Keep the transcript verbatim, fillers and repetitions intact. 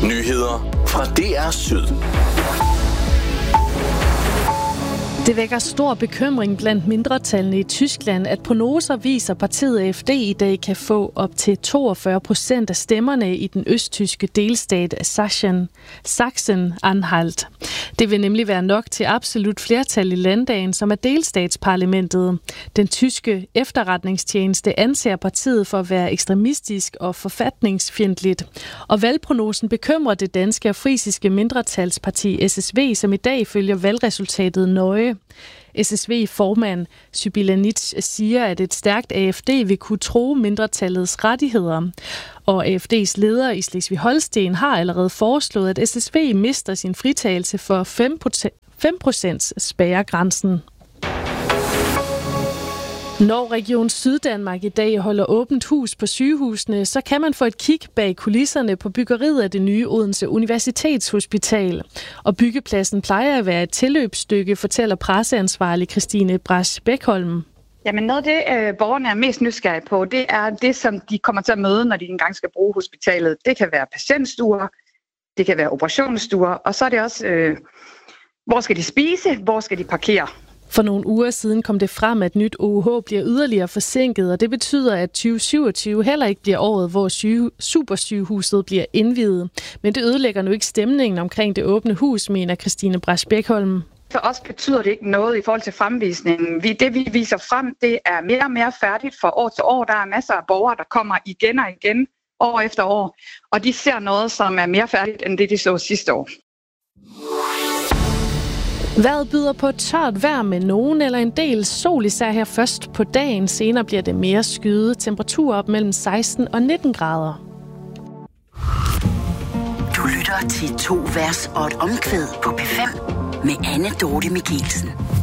Nyheder fra D R Syd. Det vækker stor bekymring blandt mindretallene i Tyskland, at prognoser viser, at partiet A F D i dag kan få op til toogfyrre procent af stemmerne i den østtyske delstat Sachsen, Sachsen-Anhalt. Det vil nemlig være nok til absolut flertal i landdagen, som er delstatsparlamentet. Den tyske efterretningstjeneste anser partiet for at være ekstremistisk og forfatningsfjendtligt. Og valgprognosen bekymrer det danske og frisiske mindretalsparti S S V, som i dag følger valgresultatet nøje. S S V-formand Sibylla Nitsch siger, at et stærkt A F D vil kunne true mindretallets rettigheder. Og A F D's leder i Slesvig-Holsten har allerede foreslået, at S S V mister sin fritagelse for fem procent spærregrænsen. Når Region Syddanmark i dag holder åbent hus på sygehusene, så kan man få et kig bag kulisserne på byggeriet af det nye Odense Universitetshospital. Og byggepladsen plejer at være et tilløbsstykke, fortæller presseansvarlig Christine Brasch Bækholm. Jamen noget af det, øh, borgerne er mest nysgerrige på, det er det, som de kommer til at møde, når de engang skal bruge hospitalet. Det kan være patientstuer, det kan være operationsstuer, og så er det også, øh, hvor skal de spise, hvor skal de parkere. For nogle uger siden kom det frem, at nyt O U H bliver yderligere forsinket, og det betyder, at tyve syvogtyve heller ikke bliver året, hvor syge, supersygehuset bliver indviet. Men det ødelægger nu ikke stemningen omkring det åbne hus, mener Christine Brasch Bækholm. For os betyder det ikke noget i forhold til fremvisningen. Vi, det vi viser frem, det er mere og mere færdigt fra år til år. Der er masser af borgere, der kommer igen og igen, år efter år, og de ser noget, som er mere færdigt end det, de så sidste år. Vejret byder på tørt vejr med nogen eller en del sol, især her først på dagen. Senere bliver det mere skyet. Temperatur op mellem seksten og nitten grader. Du lytter til to vers og et omkvæd på P fem med Anne Dorte Mikkelsen.